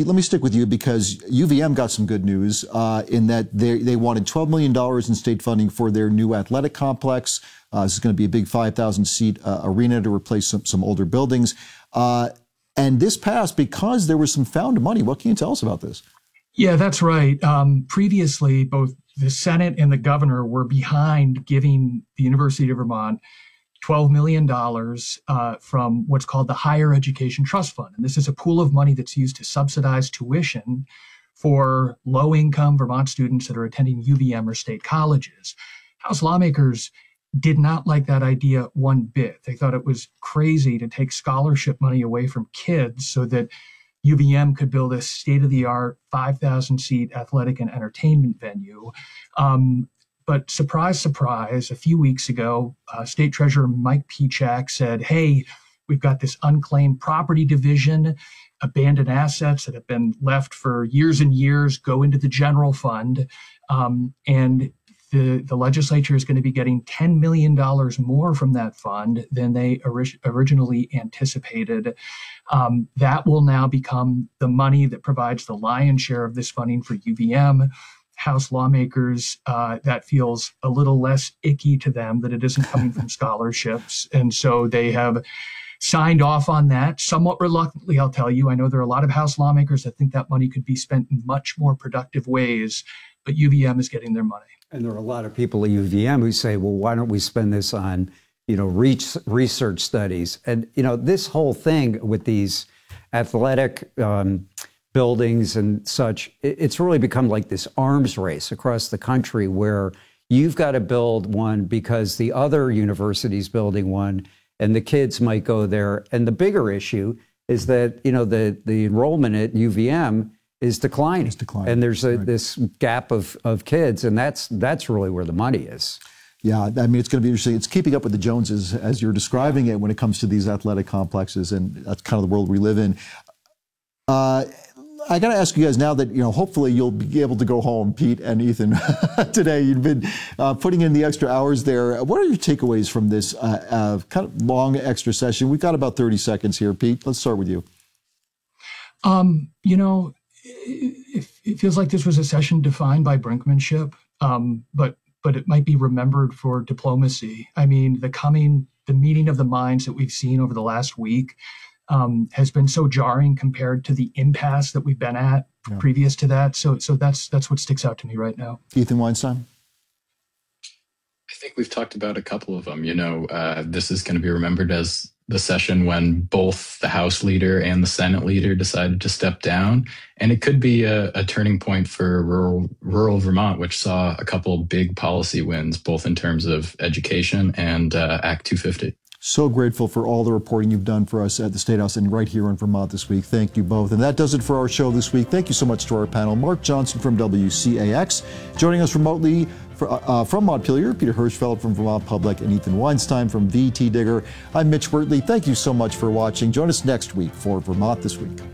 Pete, let me stick with you because UVM got some good news in that they wanted $12 million in state funding for their new athletic complex. This is going to be a big 5,000-seat arena to replace some older buildings. And this passed because there was some found money. What can you tell us about this? Yeah, that's right. Previously, both the Senate and the governor were behind giving the University of Vermont $12 million from what's called the Higher Education Trust Fund. And this is a pool of money that's used to subsidize tuition for low-income Vermont students that are attending UVM or state colleges. House lawmakers did not like that idea one bit. They thought it was crazy to take scholarship money away from kids so that UVM could build a state-of-the-art 5,000-seat athletic and entertainment venue. But surprise, surprise, a few weeks ago, State Treasurer Mike Pichak said, hey, we've got this unclaimed property division, abandoned assets that have been left for years and years go into the general fund. And the legislature is going to be getting $10 million more from that fund than they originally anticipated. That will now become the money that provides the lion's share of this funding for UVM. House lawmakers, that feels a little less icky to them that it isn't coming from scholarships. And so they have signed off on that somewhat reluctantly, I'll tell you. I know there are a lot of House lawmakers that think that money could be spent in much more productive ways, but UVM is getting their money. And there are a lot of people at UVM who say, well, why don't we spend this on, research studies? And, this whole thing with these athletic buildings and such, it's really become like this arms race across the country where you've got to build one because the other university's building one and the kids might go there. And the bigger issue is that, the enrollment at UVM is declining. And there's this gap of kids, and that's really where the money is. Yeah, I mean, it's going to be interesting. It's keeping up with the Joneses, as you're describing it, when it comes to these athletic complexes, and that's kind of the world we live in. I got to ask you guys now that, hopefully you'll be able to go home, Pete and Ethan, today. You've been putting in the extra hours there. What are your takeaways from this kind of long extra session? We've got about 30 seconds here. Pete, let's start with you. It feels like this was a session defined by brinkmanship, but it might be remembered for diplomacy. I mean, the meeting of the minds that we've seen over the last week has been so jarring compared to the impasse that we've been at previous to that. So that's what sticks out to me right now. Ethan Weinstein? I think we've talked about a couple of them. This is going to be remembered as the session when both the House leader and the Senate leader decided to step down. And it could be a turning point for rural Vermont, which saw a couple big policy wins, both in terms of education and Act 250. So grateful for all the reporting you've done for us at the State House and right here in Vermont this week. Thank you both. And that does it for our show this week. Thank you so much to our panel. Mark Johnson from WCAX, joining us remotely from Montpelier, Peter Hirschfeld from Vermont Public, and Ethan Weinstein from VT Digger. I'm Mitch Wortley. Thank you so much for watching. Join us next week for Vermont This Week.